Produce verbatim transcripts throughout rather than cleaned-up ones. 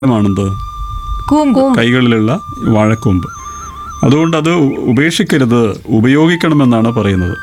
ആണെന്ത് കൂമ്പ്. കൈകളിലുള്ള വാഴക്കൂമ്പ്. അതുകൊണ്ട് അത് ഉപേക്ഷിക്കരുത്, ഉപയോഗിക്കണമെന്നാണ് പറയുന്നത്.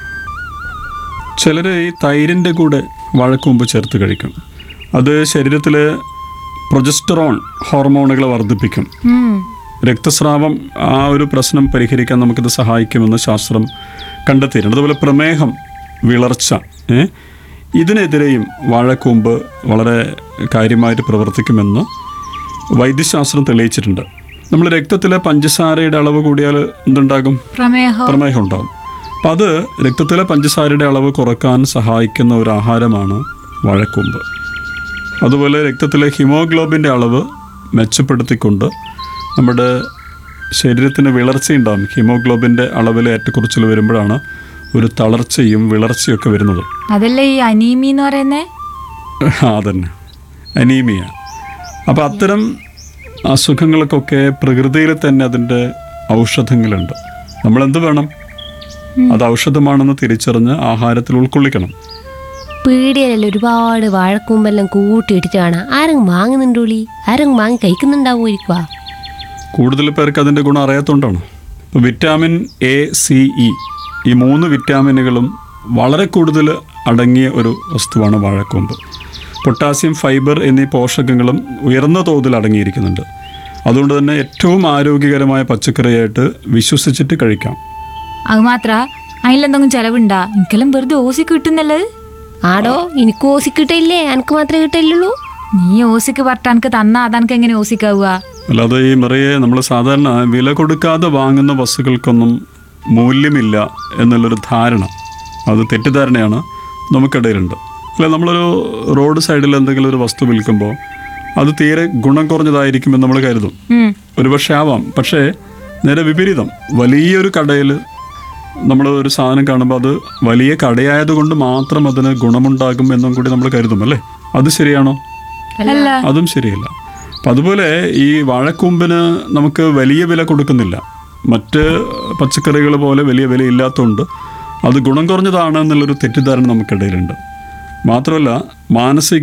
ചിലർ ഈ തൈരിൻ്റെ കൂടെ വാഴക്കൂമ്പ് ചേർത്ത് കഴിക്കും. അത് ശരീരത്തിലെ പ്രൊജസ്റ്ററോൺ ഹോർമോണുകളെ വർദ്ധിപ്പിക്കും. ഉം. രക്തസ്രാവം ആ ഒരു പ്രശ്നം പരിഹരിക്കാൻ നമുക്കിത് സഹായിക്കുമെന്ന് ശാസ്ത്രം കണ്ടെത്തിയിട്ടുണ്ട്. അതുപോലെ പ്രമേഹം, വിളർച്ച, ഏ? ഇതിനെതിരെയും വാഴക്കൂമ്പ് വളരെ കാര്യമായിട്ട് പ്രവർത്തിക്കുമെന്ന് വൈദ്യശാസ്ത്രം തെളിയിച്ചിട്ടുണ്ട്. നമ്മൾ രക്തത്തിലെ പഞ്ചസാരയുടെ അളവ് കൂടിയാൽ എന്തുണ്ടാകും? പ്രമേഹം. പ്രമേഹം ഉണ്ടാകും. അപ്പം അത് രക്തത്തിലെ പഞ്ചസാരയുടെ അളവ് കുറക്കാൻ സഹായിക്കുന്ന ഒരു ആഹാരമാണ് വാഴക്കൂമ്പ്. അതുപോലെ രക്തത്തിലെ ഹിമോഗ്ലോബിൻ്റെ അളവ് മെച്ചപ്പെടുത്തിക്കൊണ്ട് നമ്മുടെ ശരീരത്തിന് വിളർച്ചയുണ്ടാകും. ഹിമോഗ്ലോബിൻ്റെ അളവിൽ ഏറ്റക്കുറച്ചിൽ വരുമ്പോഴാണ് ഒരു തളർച്ചയും വിളർച്ചയൊക്കെ വരുന്നത്. അതല്ലേ ഈ അനീമി എന്ന് പറയുന്നേ? അതന്നെ, അനീമിയ. അപ്പം അത്തരം അസുഖങ്ങൾക്കൊക്കെ പ്രകൃതിയിൽ തന്നെ അതിൻ്റെ ഔഷധങ്ങളുണ്ട്. നമ്മളെന്ത് വേണം? അത് ഔഷധമാണെന്ന് തിരിച്ചറിഞ്ഞ് ആഹാരത്തിൽ ഉൾക്കൊള്ളിക്കണം. പീടികയിലെല്ലാം ഒരുപാട് വാഴക്കൂമ്പെല്ലാം കൂട്ടിയിട്ടിട്ട് കാണാം. ആരെങ്കിലും വാങ്ങുന്നുണ്ടോളി? ആരെങ്കിലും വാങ്ങി കഴിക്കുന്നുണ്ടാവുമായിരിക്കുവാ? കൂടുതൽ പേർക്ക് അതിൻ്റെ ഗുണം അറിയാത്തതുകൊണ്ടാണ്. ഇപ്പോൾ വിറ്റാമിൻ എ, സി, ഇ ഈ മൂന്ന് വിറ്റാമിനുകളും വളരെ കൂടുതൽ അടങ്ങിയ ഒരു വസ്തുവാണ് വാഴക്കൂമ്പ്. പൊട്ടാസ്യം, ഫൈബർ എന്നീ പോഷകങ്ങളും ഉയർന്ന തോതിൽ അടങ്ങിയിരിക്കുന്നുണ്ട്. അതുകൊണ്ട് തന്നെ ഏറ്റവും ആരോഗ്യകരമായ പച്ചക്കറിയായിട്ട് വിശ്വസിച്ചിട്ട് കഴിക്കാം. അത് മാത്ര അതിലെന്തെങ്കിലും ചെലവുണ്ടാ? എനിക്കെല്ലാം വെറുതെ ഓസിക്ക് കിട്ടുന്നല്ലത്. ആടോ, എനിക്ക് ഓസി കിട്ടില്ലേ? എനിക്ക് മാത്രമേ കിട്ടില്ലുള്ളൂ. നീ ഓസിക്ക് പറഞ്ഞ എനിക്ക് തന്നാ അതെനിക്ക് എങ്ങനെ ഓസിക്കാവുക? അല്ലാതെ ഈ നിറയെ നമ്മൾ സാധാരണ വില കൊടുക്കാതെ വാങ്ങുന്ന വസ്തുക്കൾക്കൊന്നും മൂല്യമില്ല എന്നുള്ളൊരു ധാരണ, അത് തെറ്റിദ്ധാരണയാണ് നമുക്കിടയിലുണ്ട്. അല്ല, നമ്മളൊരു റോഡ് സൈഡിൽ എന്തെങ്കിലും ഒരു വസ്തു വിൽക്കുമ്പോൾ അത് തീരെ ഗുണം കുറഞ്ഞതായിരിക്കുമെന്ന് നമ്മൾ കരുതും. ഒരുപക്ഷെ ആവാം. പക്ഷേ നേരെ വിപരീതം, വലിയൊരു കടയിൽ നമ്മൾ ഒരു സാധനം കാണുമ്പോൾ അത് വലിയ കടയായതുകൊണ്ട് മാത്രം അതിന് ഗുണമുണ്ടാകും എന്നും കൂടി നമ്മൾ കരുതും. അല്ലേ? അത് ശരിയാണോ? അല്ല. അതും ശരിയല്ല. അപ്പം അതുപോലെ ഈ വാഴക്കൂമ്പിന് നമുക്ക് വലിയ വില കൊടുക്കുന്നില്ല. മറ്റ് പച്ചക്കറികൾ പോലെ വലിയ വില ഇല്ലാത്തതുകൊണ്ട് അത് ഗുണം കുറഞ്ഞതാണ് എന്നുള്ളൊരു തെറ്റിദ്ധാരണ നമുക്കിടയിലുണ്ട്. മാത്രമല്ല, മാനസിക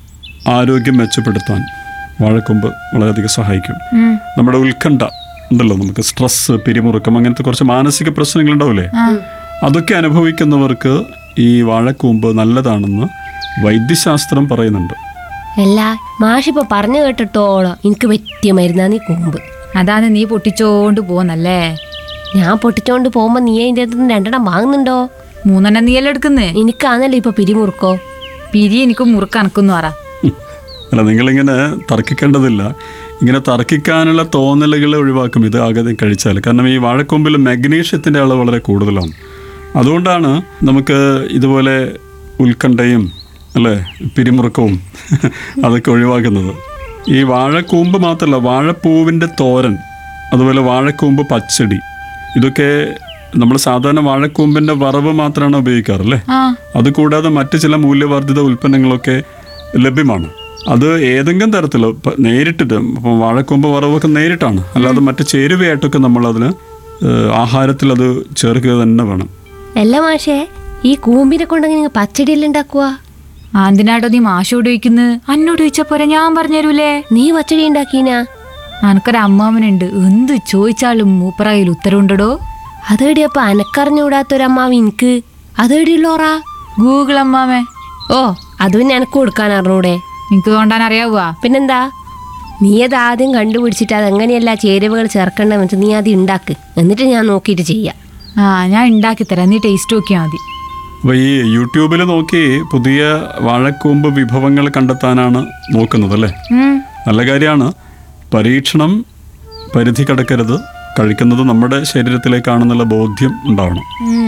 ആരോഗ്യം മെച്ചപ്പെടുത്താൻ വാഴക്കൂമ്പ് വളരെയധികം സഹായിക്കും. നമ്മുടെ ഉത്കണ്ഠ ഉണ്ടല്ലോ, നമുക്ക് സ്ട്രെസ്, പിരിമുറുക്കം, അങ്ങനത്തെ കുറച്ച് മാനസിക പ്രശ്നങ്ങളുണ്ടാവില്ലേ, അതൊക്കെ അനുഭവിക്കുന്നവർക്ക് ഈ വാഴക്കൂമ്പ് നല്ലതാണെന്ന് വൈദ്യശാസ്ത്രം പറയുന്നുണ്ട്. അല്ല, മാഷിപ്പോ പറഞ്ഞു കേട്ടിട്ടോളോ എനിക്ക് പറ്റിയ മരുന്നാണ് ഈ കൂമ്പ്. അതാണ് നീ പൊട്ടിച്ചോണ്ട് പോന്നല്ലേ? ഞാൻ പൊട്ടിച്ചോണ്ട് പോകുമ്പോ നീ അതിൻ്റെ അടുത്ത് രണ്ടെണ്ണം വാങ്ങുന്നുണ്ടോ? മൂന്നെണ്ണം നീയെല്ലാം എടുക്കുന്നേ? എനിക്കാന്നല്ലോ ഇപ്പൊ പിരിമുറുക്കോ? പിരി എനിക്ക് മുറുക്ക അനക്കുന്നു പറ. അല്ല, നിങ്ങളിങ്ങനെ തർക്കിക്കേണ്ടതില്ല. ഇങ്ങനെ തർക്കിക്കാനുള്ള തോന്നലുകൾ ഒഴിവാക്കും ഇത് ആകെ കഴിച്ചാൽ. കാരണം ഈ വാഴക്കൊമ്പിൽ മഗ്നീഷ്യത്തിൻ്റെ അളവ് വളരെ കൂടുതലാണ്. അതുകൊണ്ടാണ് നമുക്ക് ഇതുപോലെ ഉത്കണ്ഠയും അല്ലേ പിരിമുറുക്കവും അതൊക്കെ ഒഴിവാക്കുന്നത്. ഈ വാഴക്കൂമ്പ് മാത്രമല്ല, വാഴപ്പൂവിൻ്റെ തോരൻ, അതുപോലെ വാഴക്കൂമ്പ് പച്ചടി, ഇതൊക്കെ നമ്മൾ സാധാരണ വാഴക്കൂമ്പിൻ്റെ വറവ് മാത്രമാണ് ഉപയോഗിക്കാറല്ലേ. അതുകൂടാതെ മറ്റ് ചില മൂല്യവർദ്ധിത ഉൽപ്പന്നങ്ങളൊക്കെ ലഭ്യമാണ്. അത് ഏതെങ്കിലും തരത്തിൽ നേരിട്ടിട്ട്, ഇപ്പം വാഴക്കൂമ്പ് വറവൊക്കെ നേരിട്ടാണ്, അല്ലാതെ മറ്റ് ചേരുവയായിട്ടൊക്കെ നമ്മളതിന് ആഹാരത്തിൽ അത് ചേർക്കുക തന്നെ വേണം. അല്ല മാഷേ, ഈ കൂമ്പിനെ കൊണ്ടെങ്കിൽ പച്ചടിയെല്ലാം ഉണ്ടാക്കുക? എന്തിനാട്ടോ നീ മാഷോട് ചോദിക്കുന്നു? അന്നോട് ചോദിച്ചാ പോരാ, ഞാൻ പറഞ്ഞുതരൂലേ? നീ പച്ചടി ഉണ്ടാക്കീനാ? എനിക്കൊരു അമ്മാവനുണ്ട്, എന്ത് ചോദിച്ചാലും മൂപ്പറയിൽ ഉത്തരവുണ്ടോ. അതേടിയപ്പ അനക്കറിഞ്ഞൂടാത്തൊരമ്മാവ് എനിക്ക് അതേടിയുള്ളോറാ? ഗൂഗിൾ അമ്മാവേ. ഓ, അത് പിന്നെ എനക്ക് കൊടുക്കാൻ അറിഞ്ഞൂടെ? എനിക്ക് തോണ്ടാൻ അറിയാവുക? പിന്നെന്താ, നീ അത് ആദ്യം കണ്ടുപിടിച്ചിട്ട് അതെങ്ങനെയല്ല ചേരുവകൾ ചേർക്കേണ്ടതെന്ന് വെച്ചാൽ നീ അത് ഉണ്ടാക്ക്, എന്നിട്ട് ഞാൻ നോക്കിയിട്ട് ചെയ്യാം. ആ, ഞാൻ ഉണ്ടാക്കി തരാം, നീ ടേസ്റ്റ് നോക്കിയാൽ മതി. അപ്പോൾ ഈ യൂട്യൂബിൽ നോക്കി പുതിയ വാഴക്കൂമ്പ് വിഭവങ്ങൾ കണ്ടെത്താനാണ് നോക്കുന്നത് അല്ലേ? നല്ല കാര്യമാണ്. പരീക്ഷണം പരിധി കടക്കരുത്. കഴിക്കുന്നത് നമ്മുടെ ശരീരത്തിലേക്കാണെന്നുള്ള ബോധ്യം ഉണ്ടാവണം.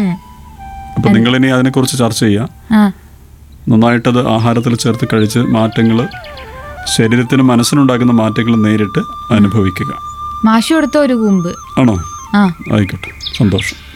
അപ്പം നിങ്ങളിനി അതിനെക്കുറിച്ച് ചർച്ച ചെയ്യുക. നന്നായിട്ടത് ആഹാരത്തിൽ ചേർത്ത് കഴിച്ച് മാറ്റങ്ങൾ, ശരീരത്തിനും മനസ്സിനുണ്ടാകുന്ന മാറ്റങ്ങൾ നേരിട്ട് അനുഭവിക്കുക. മാഷു കൊടുത്ത ഒരു കൂമ്പ് ആണോ? ആ, ആയിക്കോട്ടെ, സന്തോഷം.